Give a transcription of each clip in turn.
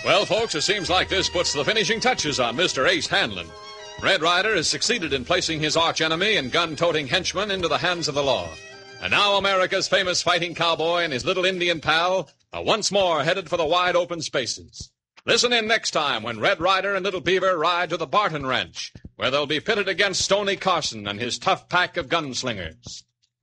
Well, folks, it seems like this puts the finishing touches on Mr. Ace Hanlon. Red Ryder has succeeded in placing his archenemy and gun-toting henchman into the hands of the law. And now America's famous fighting cowboy and his little Indian pal are once more headed for the wide open spaces. Listen in next time when Red Ryder and Little Beaver ride to the Barton Ranch, where they'll be pitted against Stoney Carson and his tough pack of gunslingers.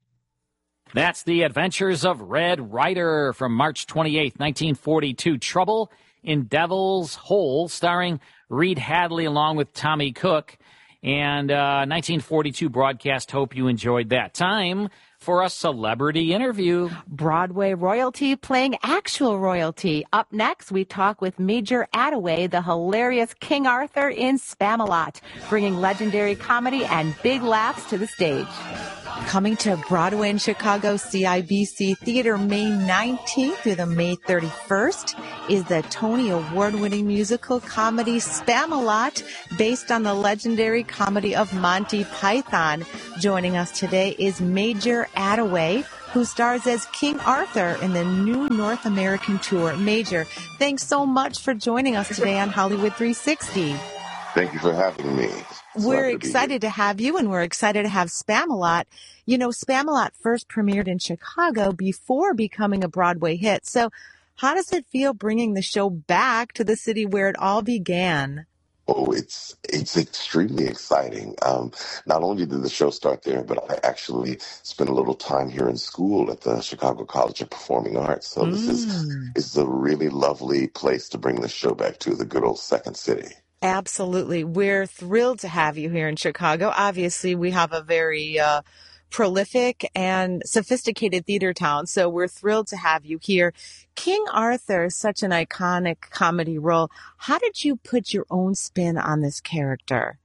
That's The Adventures of Red Ryder from March 28, 1942. Trouble in Devil's Hole, starring Reed Hadley along with Tommy Cook. And 1942 broadcast. Hope you enjoyed that. Time for a celebrity interview. Broadway royalty playing actual royalty. Up next, we talk with Major Attaway, the hilarious King Arthur in Spamalot, bringing legendary comedy and big laughs to the stage. Coming to Broadway in Chicago CIBC Theater May 19th through the May 31st is the Tony Award-winning musical comedy Spamalot, based on the legendary comedy of Monty Python. Joining us today is Major Attaway, who stars as King Arthur in the new North American tour. Major, thanks so much for joining us today on Hollywood 360. Thank you for having me. We're excited to have you, and we're excited to have Spamalot. You know, Spamalot first premiered in Chicago before becoming a Broadway hit. So how does it feel bringing the show back to the city where it all began? Oh, it's extremely exciting. Not only did the show start there, but I actually spent a little time here in school at the Chicago College of Performing Arts. So this is a really lovely place to bring the show back to, the good old Second City. Absolutely. We're thrilled to have you here in Chicago. Obviously, we have a very prolific and sophisticated theater town, so we're thrilled to have you here. King Arthur is such an iconic comedy role. How did you put your own spin on this character?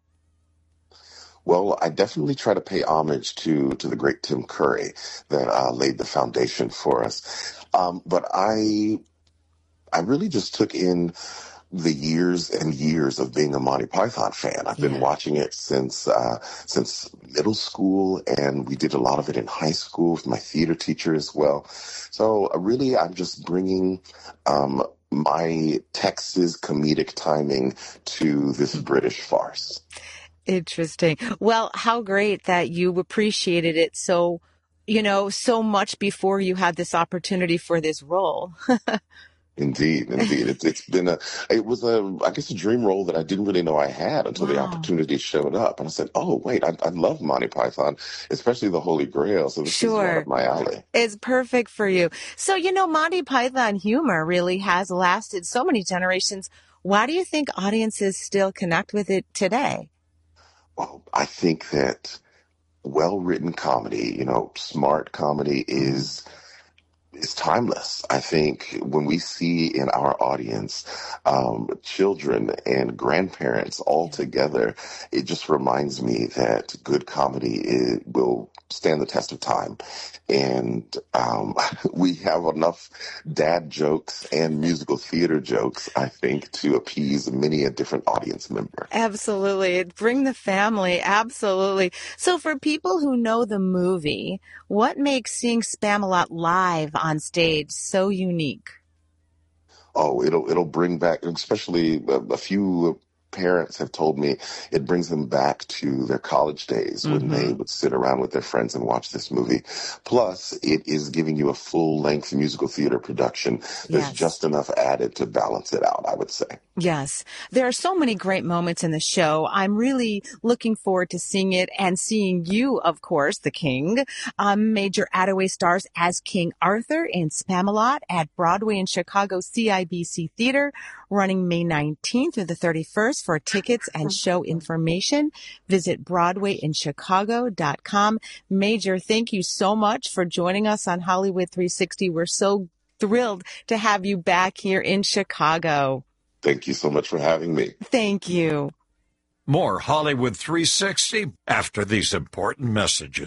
Well, I definitely try to pay homage to the great Tim Curry that laid the foundation for us. But I really just took in the years and years of being a Monty Python fan. I've been watching it since middle school, and we did a lot of it in high school with my theater teacher as well. So really, I'm just bringing my Texas comedic timing to this British farce. Interesting. Well, how great that you appreciated it so much before you had this opportunity for this role. Indeed. It was a dream role that I didn't really know I had until the opportunity showed up. And I said, oh, wait, I love Monty Python, especially the Holy Grail. So this is right up my alley. It's perfect for you. So, Monty Python humor really has lasted so many generations. Why do you think audiences still connect with it today? Well, I think that well-written comedy, smart comedy is timeless. I think when we see in our audience children and grandparents all together, it just reminds me that good comedy will stand the test of time. And we have enough dad jokes and musical theater jokes, I think, to appease many a different audience member. Absolutely. Bring the family. Absolutely. So for people who know the movie, what makes seeing Spamalot live on stage so unique? Oh, it'll bring back, especially a few parents have told me it brings them back to their college days when they would sit around with their friends and watch this movie. Plus, it is giving you a full-length musical theater production. There's just enough added to balance it out, I would say. Yes. There are so many great moments in the show. I'm really looking forward to seeing it and seeing you, of course, the King. Major Attaway stars as King Arthur in Spamalot at Broadway in Chicago CIBC Theater, running May 19th through the 31st. For tickets and show information, visit BroadwayInChicago.com. Major, thank you so much for joining us on Hollywood 360. We're so thrilled to have you back here in Chicago. Thank you so much for having me. Thank you. More Hollywood 360 after these important messages.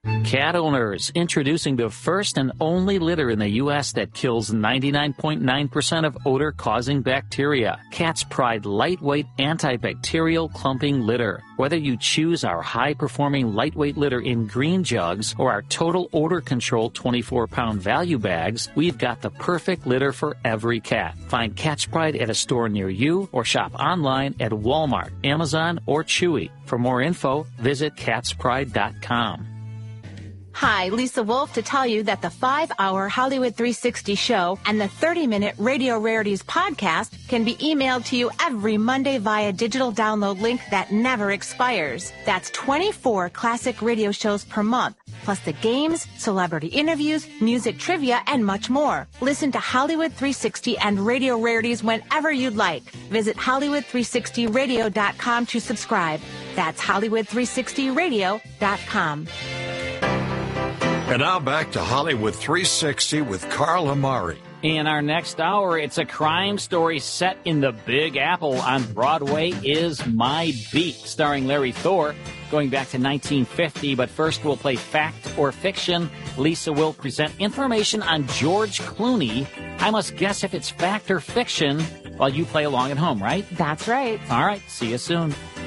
Cat owners, introducing the first and only litter in the U.S. that kills 99.9% of odor-causing bacteria. Cat's Pride lightweight antibacterial clumping litter. Whether you choose our high-performing lightweight litter in green jugs or our total odor control 24-pound value bags, we've got the perfect litter for every cat. Find Cat's Pride at a store near you or shop online at Walmart, Amazon, or Chewy. For more info, visit catspride.com. Hi, Lisa Wolf to tell you that the 5-hour Hollywood 360 show and the 30-minute Radio Rarities podcast can be emailed to you every Monday via digital download link that never expires. That's 24 classic radio shows per month, plus the games, celebrity interviews, music trivia, and much more. Listen to Hollywood 360 and Radio Rarities whenever you'd like. Visit Hollywood360radio.com to subscribe. That's Hollywood360radio.com. And now back to Hollywood 360 with Carl Amari. In our next hour, it's a crime story set in the Big Apple on Broadway is My Beat, starring Larry Thor, going back to 1950. But first, we'll play Fact or Fiction. Lisa will present information on George Clooney. I must guess if it's fact or fiction while you play along at home, right? That's right. All right, see you soon.